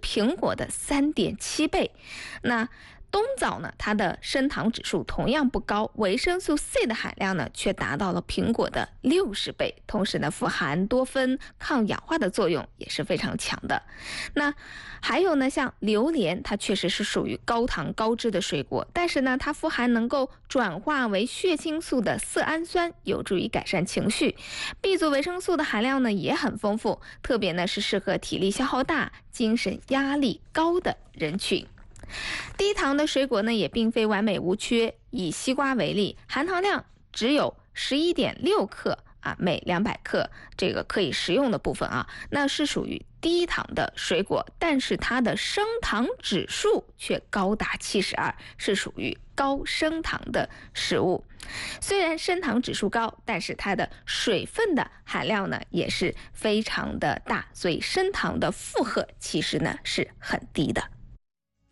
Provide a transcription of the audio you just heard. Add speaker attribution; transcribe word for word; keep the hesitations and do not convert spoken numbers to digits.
Speaker 1: 苹果的 三点七 倍。那冬枣呢，它的升糖指数同样不高，维生素 C 的含量呢却达到了苹果的六十倍，同时呢富含多酚，抗氧化的作用也是非常强的。那还有呢，像榴莲，它确实是属于高糖高脂的水果，但是呢它富含能够转化为血清素的色氨酸，有助于改善情绪。B 族维生素的含量呢也很丰富，特别呢是适合体力消耗大、精神压力高的人群。低糖的水果呢也并非完美无缺，以西瓜为例，含糖量只有 十一点六克啊，每两百克这个可以食用的部分啊，那是属于低糖的水果，但是它的升糖指数却高达七十二，是属于高升糖的食物。虽然升糖指数高，但是它的水分的含量呢也是非常的大，所以升糖的负荷其实呢是很低的。